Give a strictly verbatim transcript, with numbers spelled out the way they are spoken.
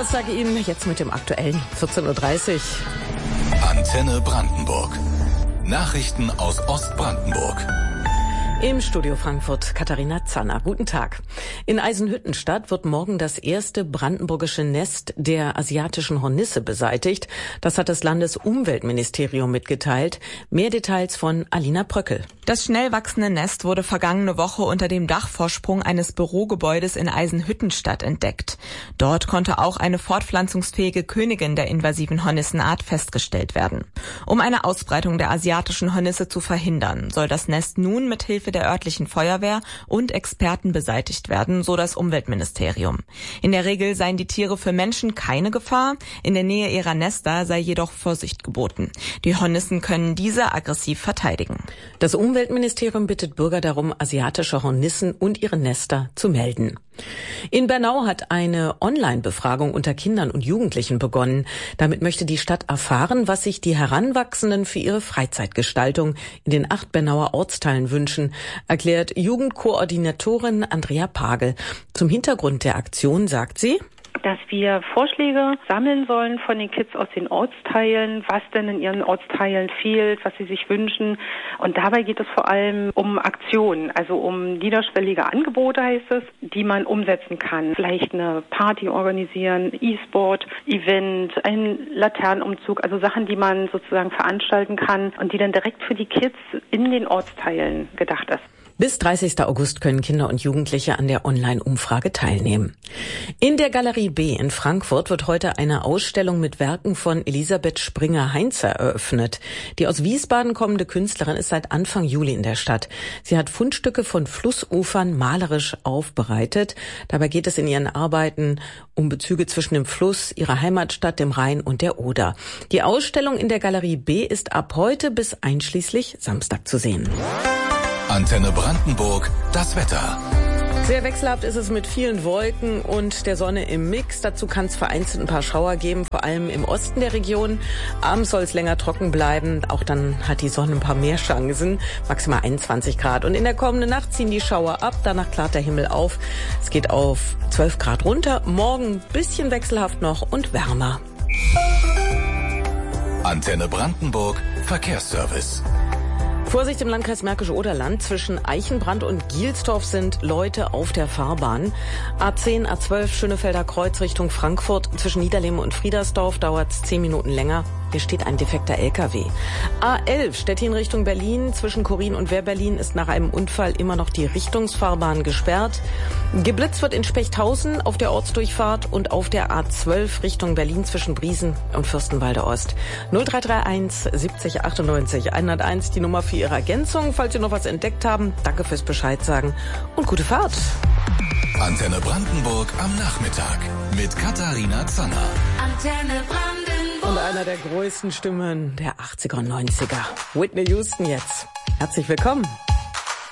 das sage ich Ihnen jetzt mit dem aktuellen vierzehn Uhr dreißig. Antenne Brandenburg. Nachrichten aus Ostbrandenburg. Im Studio Frankfurt Katharina Zanner. Guten Tag. In Eisenhüttenstadt wird morgen das erste brandenburgische Nest der asiatischen Hornisse beseitigt. Das hat das Landesumweltministerium mitgeteilt. Mehr Details von Alina Bröckel. Das schnell wachsende Nest wurde vergangene Woche unter dem Dachvorsprung eines Bürogebäudes in Eisenhüttenstadt entdeckt. Dort konnte auch eine fortpflanzungsfähige Königin der invasiven Hornissenart festgestellt werden. Um eine Ausbreitung der asiatischen Hornisse zu verhindern, soll das Nest nun mit Hilfe der örtlichen Feuerwehr und Experten beseitigt werden, so das Umweltministerium. In der Regel seien die Tiere für Menschen keine Gefahr, in der Nähe ihrer Nester sei jedoch Vorsicht geboten. Die Hornissen können diese aggressiv verteidigen. Das Umweltministerium bittet Bürger darum, asiatische Hornissen und ihre Nester zu melden. In Bernau hat eine Online-Befragung unter Kindern und Jugendlichen begonnen. Damit möchte die Stadt erfahren, was sich die Heranwachsenden für ihre Freizeitgestaltung in den acht Bernauer Ortsteilen wünschen, erklärt Jugendkoordinatorin Andrea Pagel. Zum Hintergrund der Aktion sagt sie: dass wir Vorschläge sammeln sollen von den Kids aus den Ortsteilen, was denn in ihren Ortsteilen fehlt, was sie sich wünschen. Und dabei geht es vor allem um Aktionen, also um niederschwellige Angebote, heißt es, die man umsetzen kann. Vielleicht eine Party organisieren, E-Sport, Event, ein Laternenumzug, also Sachen, die man sozusagen veranstalten kann und die dann direkt für die Kids in den Ortsteilen gedacht ist. Bis dreißigsten August können Kinder und Jugendliche an der Online-Umfrage teilnehmen. In der Galerie B in Frankfurt wird heute eine Ausstellung mit Werken von Elisabeth Springer-Heinze eröffnet. Die aus Wiesbaden kommende Künstlerin ist seit Anfang Juli in der Stadt. Sie hat Fundstücke von Flussufern malerisch aufbereitet. Dabei geht es in ihren Arbeiten um Bezüge zwischen dem Fluss, ihrer Heimatstadt, dem Rhein und der Oder. Die Ausstellung in der Galerie B ist ab heute bis einschließlich Samstag zu sehen. Antenne Brandenburg, das Wetter. Sehr wechselhaft ist es mit vielen Wolken und der Sonne im Mix. Dazu kann es vereinzelt ein paar Schauer geben, vor allem im Osten der Region. Abends soll es länger trocken bleiben. Auch dann hat die Sonne ein paar mehr Chancen. Maximal einundzwanzig Grad. Und in der kommenden Nacht ziehen die Schauer ab. Danach klart der Himmel auf. Es geht auf zwölf Grad runter. Morgen ein bisschen wechselhaft noch und wärmer. Antenne Brandenburg, Verkehrsservice. Vorsicht im Landkreis Märkische-Oderland. Zwischen Eichenbrand und Gielsdorf sind Leute auf der Fahrbahn. A zehn, A zwölf, Schönefelder Kreuz Richtung Frankfurt. Zwischen Niederlehme und Friedersdorf dauert es zehn Minuten länger. Hier steht ein defekter L K W. A elf, Stettin Richtung Berlin. Zwischen Korin und Wehrberlin ist nach einem Unfall immer noch die Richtungsfahrbahn gesperrt. Geblitzt wird in Spechthausen auf der Ortsdurchfahrt und auf der A zwölf Richtung Berlin zwischen Briesen und Fürstenwalde Ost. null drei drei eins siebzig achtundneunzig hunderteins die Nummer für Ihre Ergänzung. Falls Sie noch was entdeckt haben, danke fürs Bescheid sagen und gute Fahrt. Antenne Brandenburg am Nachmittag mit Katharina Zanner. Antenne Brandenburg. Und einer der größten Stimmen der achtziger und neunziger. Whitney Houston jetzt. Herzlich willkommen.